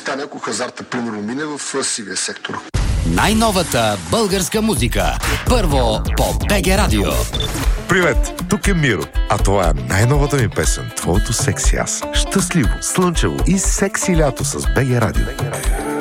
стане, ако хазарта примерно мине в сивия сектор. Най-новата българска музика. Първо по БГ Радио. Привет, тук е Миро, а това е най-новата ми песен, твоето секси аз. Щастливо, слънчево и секси лято с БГ Радио.